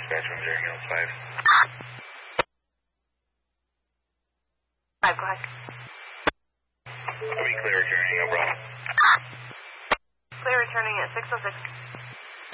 dispatch 1005. 5, go ahead. 3 clear returning, no problem. Clear returning at 606.